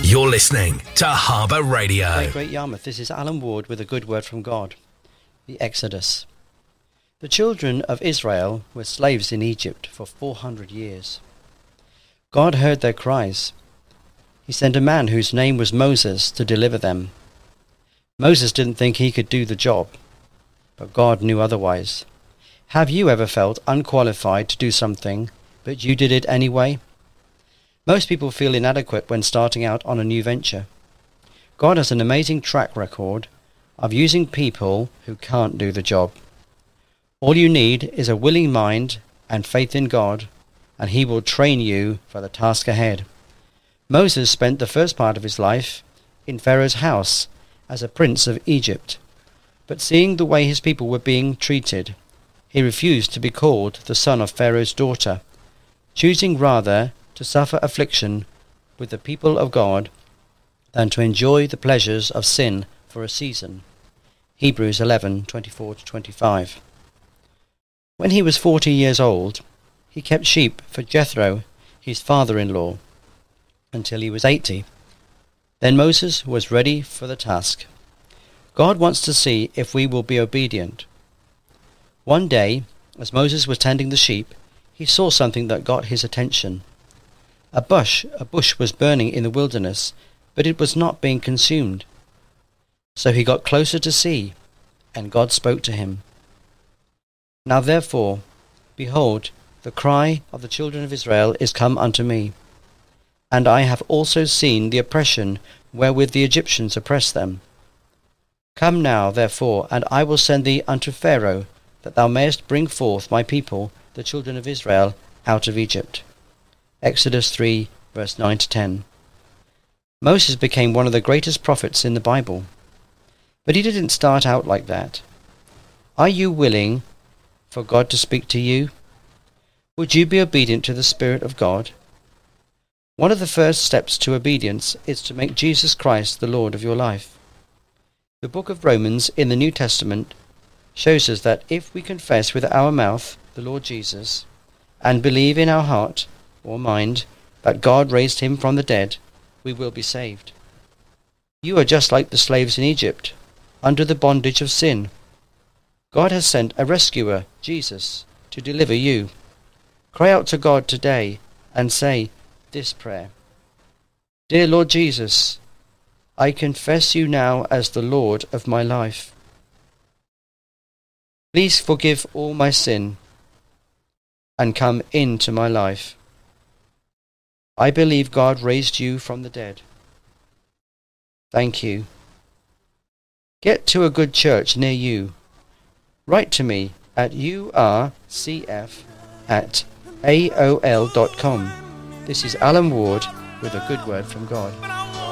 You're listening to Harbour Radio. Great Yarmouth, this is Alan Ward with a good word from God. The Exodus. The children of Israel were slaves in Egypt for 400 years. God heard their cries. He sent a man whose name was Moses to deliver them. Moses didn't think he could do the job, but God knew otherwise. Have you ever felt unqualified to do something, but you did it anyway? Most people feel inadequate when starting out on a new venture. God has an amazing track record of using people who can't do the job. All you need is a willing mind and faith in God, and He will train you for the task ahead. Moses spent the first part of his life in Pharaoh's house as a prince of Egypt, but seeing the way his people were being treated, he refused to be called the son of Pharaoh's daughter, choosing rather to suffer affliction with the people of God than to enjoy the pleasures of sin for a season. Hebrews 11:24-25. When he was 40 years old, he kept sheep for Jethro, his father-in-law, until he was 80. Then Moses was ready for the task. God wants to see if we will be obedient. One day, as Moses was tending the sheep, he saw something that got his attention. A bush was burning in the wilderness, but it was not being consumed. So he got closer to see, and God spoke to him. Now therefore, behold, the cry of the children of Israel is come unto me, and I have also seen the oppression wherewith the Egyptians oppress them. Come now, therefore, and I will send thee unto Pharaoh, that thou mayest bring forth my people, the children of Israel, out of Egypt. Exodus 3, verse 9-10. Moses became one of the greatest prophets in the Bible. But he didn't start out like that. Are you willing for God to speak to you? Would you be obedient to the Spirit of God? One of the first steps to obedience is to make Jesus Christ the Lord of your life. The book of Romans in the New Testament shows us that if we confess with our mouth the Lord Jesus and believe in our heart or mind that God raised him from the dead, we will be saved. You are just like the slaves in Egypt, under the bondage of sin. God has sent a rescuer, Jesus, to deliver you. Cry out to God today and say this prayer. Dear Lord Jesus, I confess you now as the Lord of my life. Please forgive all my sin and come into my life. I believe God raised you from the dead. Thank you. Get to a good church near you. Write to me at urcf@aol.com. This is Alan Ward with a good word from God.